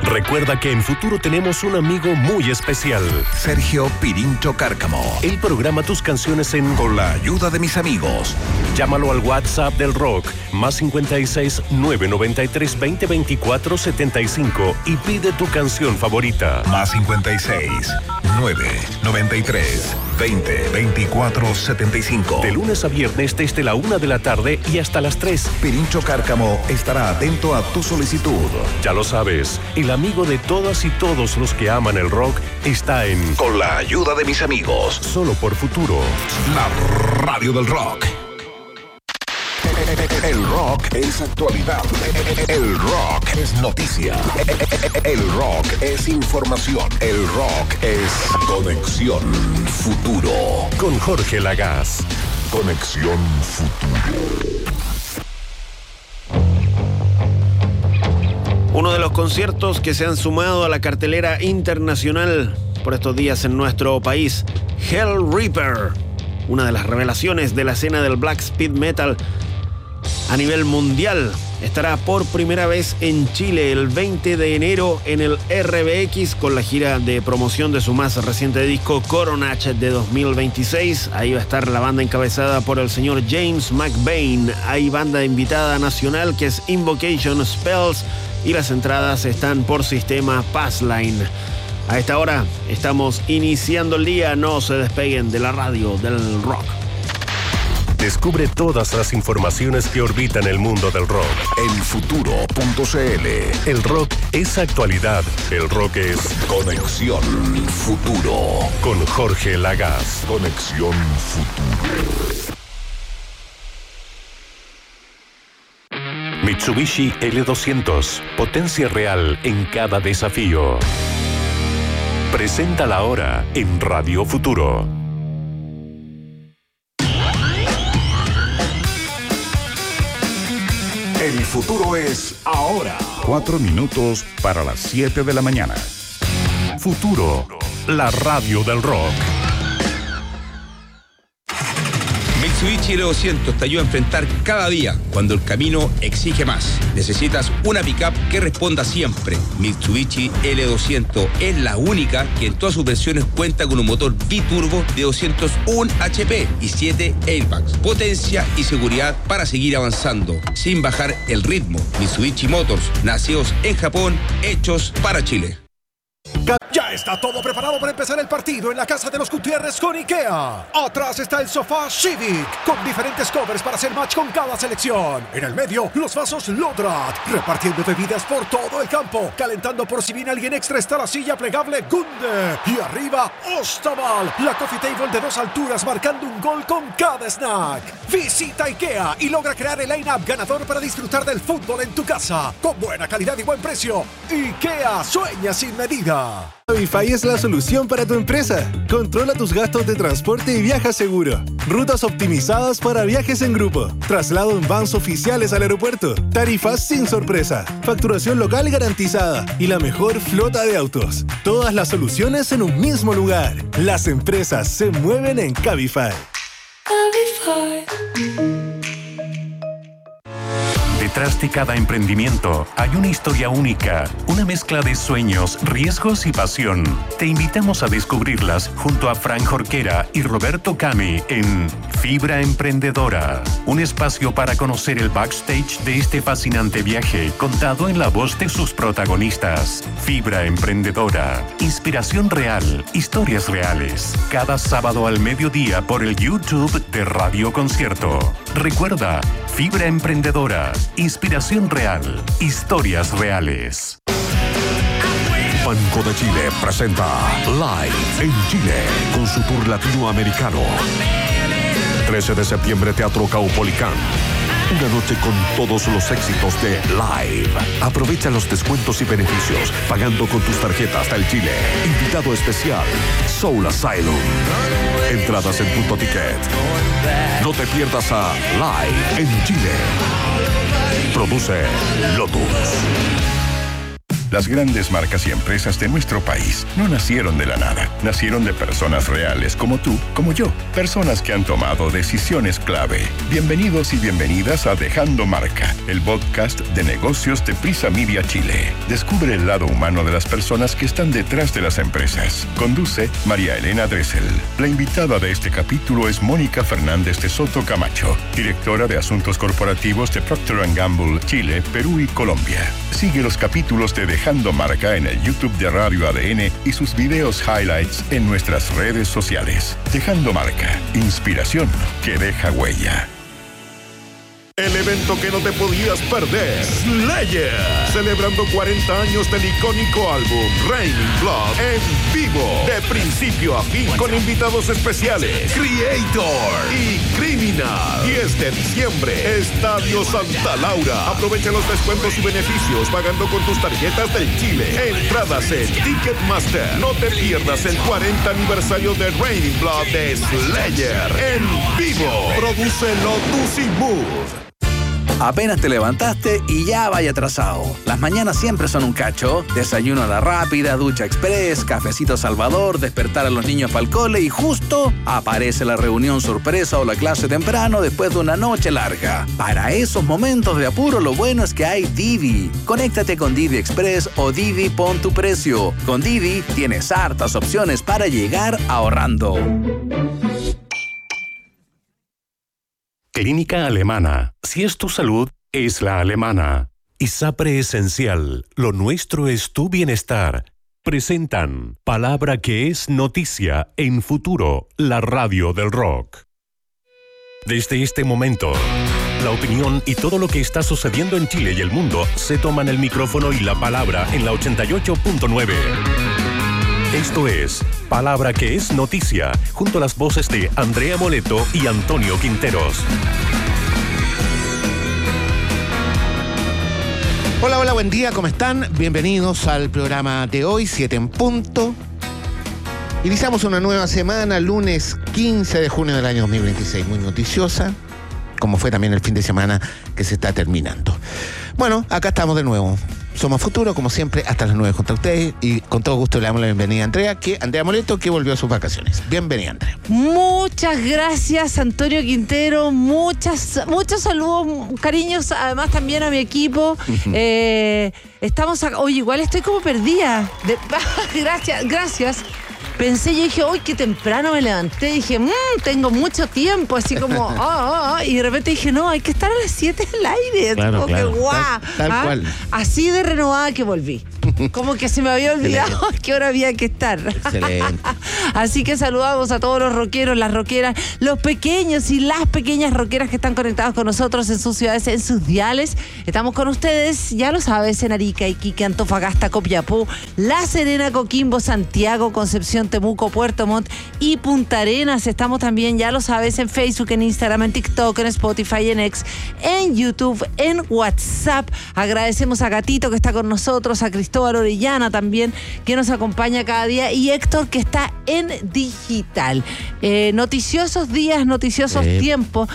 Recuerda que en Futuro tenemos un amigo muy especial. Sergio Pirincho Cárcamo. Él programa tus canciones Con la ayuda de mis amigos. Llámalo al WhatsApp del Rock, más 56 993 20 24 75 y pide tu canción favorita. Más 56 993 20 24 75. De lunes a viernes desde la 1 de la tarde y hasta las 3. Pirincho Cárcamo estará atento a tu solicitud. Ya lo sabes, el amigo de todas y todos los que aman el rock está en Con la ayuda de mis amigos. Solo por Futuro. La radio del rock. El rock es actualidad. El rock es noticia. El rock es información. El rock es Conexión Futuro. Con Jorge Lagaz. Conexión Futuro. Uno de los conciertos que se han sumado a la cartelera internacional por estos días en nuestro país, Hellripper, una de las revelaciones de la escena del black speed metal a nivel mundial, estará por primera vez en Chile el 20 de enero en el RBX con la gira de promoción de su más reciente disco Coronach de 2026. Ahí va a estar la banda encabezada por el señor James McBain. Hay banda invitada nacional que es Invocation Spells y las entradas están por sistema Passline. A esta hora estamos iniciando el día. No se despeguen de la radio del rock. Descubre todas las informaciones que orbitan el mundo del rock en futuro.cl. El rock es actualidad. El rock es Conexión Futuro. Con Jorge Lagaz. Conexión Futuro. Mitsubishi L200. Potencia real en cada desafío. Presenta la hora en Radio Futuro. El futuro es ahora. 4 minutos para las 7 de la mañana. Futuro, la radio del rock. Mitsubishi L200 te ayuda a enfrentar cada día cuando el camino exige más. Necesitas una pickup que responda siempre. Mitsubishi L200 es la única que en todas sus versiones cuenta con un motor biturbo de 201 HP y 7 airbags. Potencia y seguridad para seguir avanzando sin bajar el ritmo. Mitsubishi Motors, nacidos en Japón, hechos para Chile. Ya está todo preparado para empezar el partido en la casa de los Gutiérrez con IKEA. Atrás está el sofá Civic, con diferentes covers para hacer match con cada selección. En el medio, los vasos Lodrat, repartiendo bebidas por todo el campo. Calentando por si viene alguien extra está la silla plegable Gunde. Y arriba, Ostaval, la coffee table de 2 alturas marcando un gol con cada snack. Visita IKEA y logra crear el line-up ganador para disfrutar del fútbol en tu casa. Con buena calidad y buen precio. IKEA sueña sin medida. Cabify es la solución para tu empresa. Controla tus gastos de transporte y viaja seguro. Rutas optimizadas para viajes en grupo. Traslado en vans oficiales al aeropuerto. Tarifas sin sorpresa. Facturación local garantizada. Y la mejor flota de autos. Todas las soluciones en un mismo lugar. Las empresas se mueven en Cabify. Detrás de cada emprendimiento hay una historia única, una mezcla de sueños, riesgos y pasión. Te invitamos a descubrirlas junto a Frank Jorquera y Roberto Cami en Fibra Emprendedora, un espacio para conocer el backstage de este fascinante viaje contado en la voz de sus protagonistas. Fibra Emprendedora, inspiración real, historias reales. Cada sábado al mediodía por el YouTube de Radio Concierto. Recuerda, Fibra Emprendedora, inspiración real, historias reales. Banco de Chile presenta Live en Chile con su tour latinoamericano. 13 de septiembre, Teatro Caupolicán. Una noche con todos los éxitos de Live. Aprovecha los descuentos y beneficios pagando con tus tarjetas del Chile. Invitado especial, Soul Asylum. Entradas en Punto Ticket. No te pierdas a Live en Chile. Produce Lotus. Las grandes marcas y empresas de nuestro país no nacieron de la nada. Nacieron de personas reales como tú, como yo. Personas que han tomado decisiones clave. Bienvenidos y bienvenidas a Dejando Marca, el podcast de negocios de Prisa Media Chile. Descubre el lado humano de las personas que están detrás de las empresas. Conduce María Elena Dressel. La invitada de este capítulo es Mónica Fernández de Soto Camacho, directora de Asuntos Corporativos de Procter & Gamble, Chile, Perú y Colombia. Sigue los capítulos de Dejando Marca en el YouTube de Radio ADN y sus videos highlights en nuestras redes sociales. Dejando Marca, inspiración que deja huella. El evento que no te podías perder, Slayer, celebrando 40 años del icónico álbum Raining Blood en vivo, de principio a fin, con invitados especiales, Creator y Criminal. 10 de diciembre, Estadio Santa Laura. Aprovecha los descuentos y beneficios pagando con tus tarjetas del Chile. Entradas en Ticketmaster. No te pierdas el 40 aniversario de Raining Blood de Slayer en vivo. Produce Lotus y Mood. Apenas te levantaste y ya vaya atrasado. Las mañanas siempre son un cacho. Desayuno a la rápida, ducha express, cafecito Salvador, despertar a los niños para el cole y justo aparece la reunión sorpresa o la clase temprano después de una noche larga. Para esos momentos de apuro, lo bueno es que hay Didi. Conéctate con Didi Express o Didi Pon tu Precio. Con Didi tienes hartas opciones para llegar ahorrando. Clínica Alemana. Si es tu salud, es la alemana. ISAPRE Esencial. Lo nuestro es tu bienestar. Presentan Palabra que es noticia en Futuro, la radio del rock. Desde este momento, la opinión y todo lo que está sucediendo en Chile y el mundo se toman el micrófono y la palabra en la 88.9. Esto es Palabra que es noticia, junto a las voces de Andrea Moleto y Antonio Quinteros. Hola, hola, buen día, ¿cómo están? Bienvenidos al programa de hoy, 7 en punto. Iniciamos una nueva semana, lunes 15 de junio del año 2026, muy noticiosa, como fue también el fin de semana que se está terminando. Bueno, acá estamos de nuevo. Somos Futuro, como siempre, hasta las 9 junto a ustedes. Y con todo gusto le damos la bienvenida a Andrea Moleto, que volvió a sus vacaciones. Bienvenida, Andrea. Muchas gracias, Antonio Quintero. Muchos saludos, cariños, además también a mi equipo. Estamos acá. Oye, igual estoy como perdida. Gracias. Pensé, yo dije, uy, qué temprano me levanté. Dije, tengo mucho tiempo, así como, y de repente dije, no, hay que estar a las 7 al aire. Claro, claro. Tal cual. Así de renovada que volví. Como que se me había olvidado qué hora había que estar. Excelente. Así que saludamos a todos los rockeros, las rockeras, los pequeños y las pequeñas rockeras que están conectados con nosotros en sus ciudades, en sus diales. Estamos con ustedes, ya lo sabes, en Arica, Iquique, Antofagasta, Copiapó, La Serena, Coquimbo, Santiago, Concepción, Temuco, Puerto Montt y Punta Arenas. Estamos también, ya lo sabes, en Facebook, en Instagram, en TikTok, en Spotify, en X, en YouTube, en WhatsApp. Agradecemos a Gatito que está con nosotros, a Cristóbal Orellana también, que nos acompaña cada día, y Héctor, que está en digital. Noticiosos días, noticiosos tiempos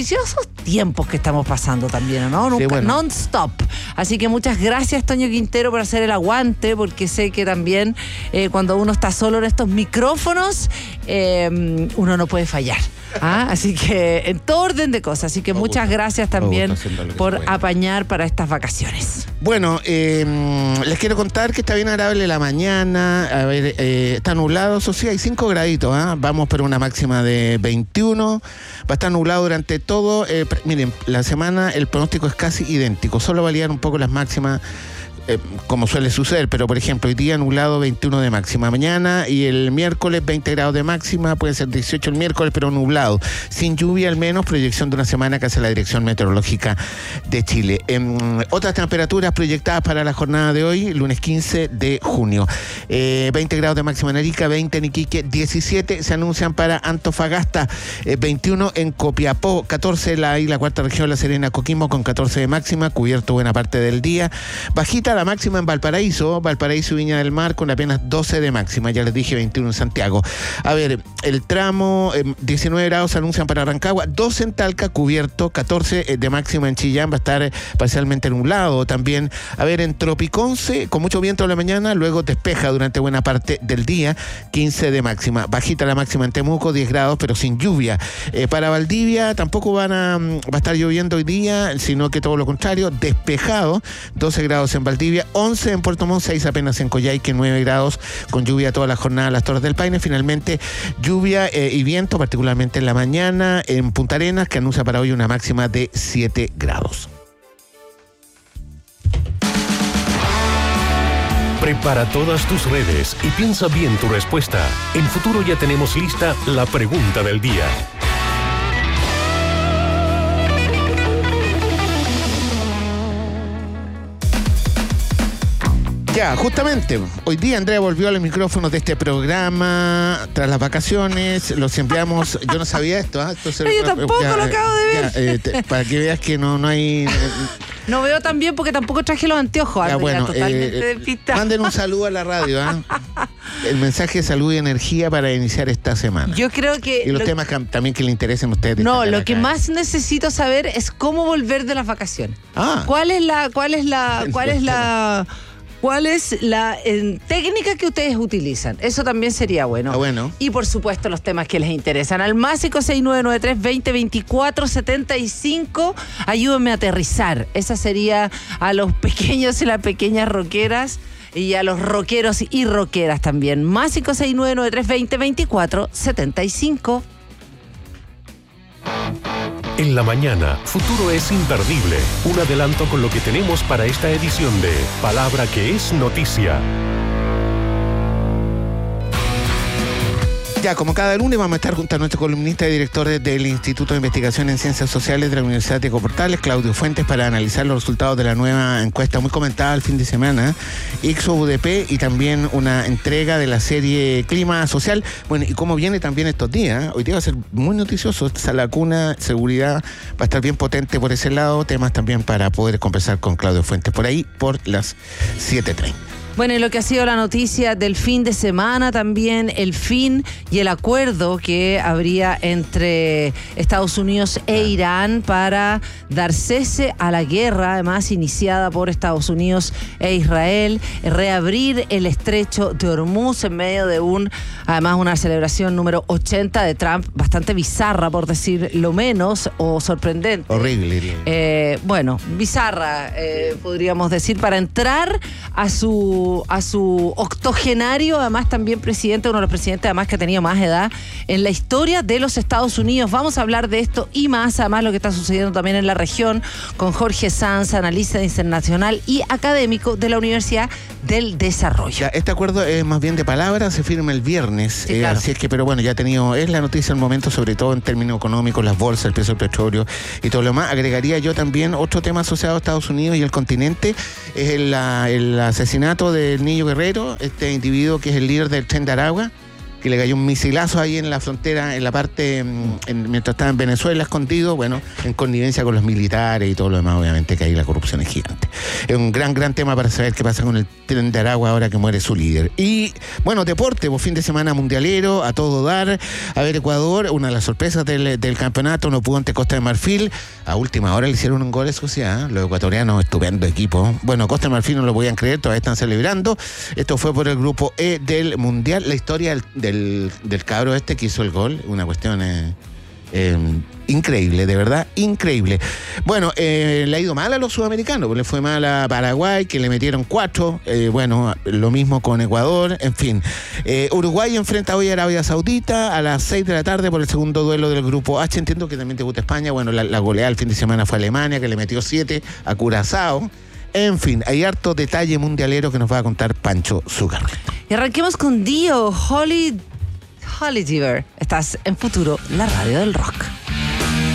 que estamos pasando también, ¿no? Nunca, sí, bueno. Non-stop. Así que muchas gracias, Toño Quintero, por hacer el aguante, porque sé que también cuando uno está solo en estos micrófonos, uno no puede fallar. Así que en todo orden de cosas. Así que muchas gracias también por apañar para estas vacaciones. Bueno, les quiero contar que está bien agradable la mañana. A ver, está nublado, eso sí, hay 5 graditos. Vamos por una máxima de 21. Va a estar nublado durante todo. Miren, la semana el pronóstico es casi idéntico. Solo valían un poco las máximas. Como suele suceder, pero por ejemplo, hoy día nublado, 21 de máxima mañana, y el miércoles 20 grados de máxima, puede ser 18 el miércoles, pero nublado, sin lluvia al menos, proyección de una semana que hace la Dirección Meteorológica de Chile. Otras temperaturas proyectadas para la jornada de hoy, lunes 15 de junio. 20 grados de máxima en Arica, 20 en Iquique, 17 se anuncian para Antofagasta, 21 en Copiapó, 14 en la cuarta región, La Serena, Coquimbo, con 14 de máxima, cubierto buena parte del día. Bajita la máxima en Valparaíso y Viña del Mar, con apenas 12 de máxima. Ya les dije, 21 en Santiago. A ver, el tramo 19 grados se anuncian para Rancagua, 12 en Talca, cubierto, 14 de máxima en Chillán, va a estar parcialmente nublado también. A ver, en Tropiconce, con mucho viento en la mañana, luego despeja durante buena parte del día, 15 de máxima. Bajita la máxima en Temuco, 10 grados, pero sin lluvia. Para Valdivia tampoco va a estar lloviendo hoy día, sino que todo lo contrario, despejado, 12 grados en Valdivia, 11 en Puerto Montt, 6 apenas en Coyhaique, 9 grados, con lluvia toda la jornada en las Torres del Paine. Finalmente, lluvia y viento, particularmente en la mañana, en Punta Arenas, que anuncia para hoy una máxima de 7 grados. Prepara todas tus redes y piensa bien tu respuesta. En Futuro ya tenemos lista la pregunta del día. Ya, justamente, hoy día Andrea volvió a los micrófonos de este programa tras las vacaciones, los enviamos, yo no sabía esto, Entonces, yo tampoco lo acabo de ver. Para que veas que no hay... No veo tan bien porque tampoco traje los anteojos. Ya, bueno, totalmente despistado. Manden un saludo a la radio, el mensaje de salud y energía para iniciar esta semana. Yo creo que... Y los temas también que le interesen a ustedes. No, lo que más necesito saber es cómo volver de las vacaciones. ¿Cuál es la técnica que ustedes utilizan? Eso también sería bueno. Bueno. Y por supuesto los temas que les interesan. Al más 56993-2024-75. Ayúdenme a aterrizar. Esa sería a los pequeños y las pequeñas roqueras. Y a los roqueros y roqueras también. Más 56993-2024-75. En la mañana, Futuro es imperdible. Un adelanto con lo que tenemos para esta edición de Palabra que es Noticia. Ya, como cada lunes vamos a estar junto a nuestro columnista y director del Instituto de Investigación en Ciencias Sociales de la Universidad de Ecoportales, Claudio Fuentes, para analizar los resultados de la nueva encuesta muy comentada el fin de semana, Ixo-UDP, y también una entrega de la serie Clima Social. Bueno, y cómo viene también estos días, hoy día va a ser muy noticioso, esta lacuna, seguridad, va a estar bien potente por ese lado, temas también para poder conversar con Claudio Fuentes por ahí, por las 7:30. Bueno, y lo que ha sido la noticia del fin de semana también, el fin y el acuerdo que habría entre Estados Unidos e Irán para dar cese a la guerra, además iniciada por Estados Unidos e Israel, reabrir el estrecho de Hormuz en medio de además una celebración número 80 de Trump, bastante bizarra por decir lo menos, o sorprendente. Horrible. Bueno, bizarra, podríamos decir, para entrar a su octogenario, además también presidente, uno de los presidentes además que ha tenido más edad en la historia de los Estados Unidos. Vamos a hablar de esto y más, además lo que está sucediendo también en la región, con Jorge Sanz, analista internacional y académico de la Universidad del Desarrollo. Ya, este acuerdo es más bien de palabras, se firma el viernes, sí, claro. Así es que, pero bueno, ya ha tenido, es la noticia del momento, sobre todo en términos económicos, las bolsas, el precio del petróleo y todo lo demás. Agregaría yo también otro tema asociado a Estados Unidos y el continente, es el asesinato del Niño Guerrero, este individuo que es el líder del Tren de Aragua, que le cayó un misilazo ahí en la frontera, en la parte, mientras estaba en Venezuela escondido, bueno, en connivencia con los militares y todo lo demás, obviamente que ahí la corrupción es gigante. Es un gran tema para saber qué pasa con el Tren de Aragua ahora que muere su líder. Y, bueno, deporte, fin de semana mundialero, a todo dar. A ver, Ecuador, una de las sorpresas del campeonato, no pudo ante Costa de Marfil. A última hora le hicieron un gol, eso sí, los ecuatorianos, estupendo equipo. Bueno, Costa de Marfil no lo podían creer, todavía están celebrando. Esto fue por el grupo E del Mundial. La historia del cabro que hizo el gol, una cuestión increíble, de verdad, increíble. Bueno, le ha ido mal a los sudamericanos, le fue mal a Paraguay, que le metieron 4, bueno, lo mismo con Ecuador, en fin. Uruguay enfrenta hoy a Arabia Saudita a las 6 de la tarde por el segundo duelo del grupo H. Entiendo que también debuta España. Bueno, la goleada el fin de semana fue Alemania, que le metió 7 a Curazao. En fin, hay harto detalle mundialero que nos va a contar Pancho Zugarret. Y arranquemos con Dio, Holy Diver. Estás en Futuro, la radio del rock.